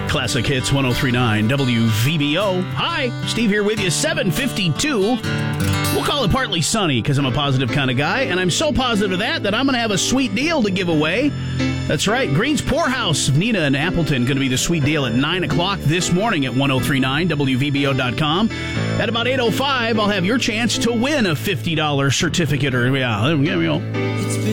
Classic Hits 103.9 WVBO. Hi, Steve here with you, 7:52. We'll call it partly sunny because I'm a positive kind of guy, and I'm so positive of that I'm going to have a sweet deal to give away. That's right, Green's Poorhouse, Nina and Appleton, going to be the sweet deal at 9 o'clock this morning at 103.9 WVBO.com. At about 8:05, I'll have your chance to win a $50 certificate, or, yeah, there we go.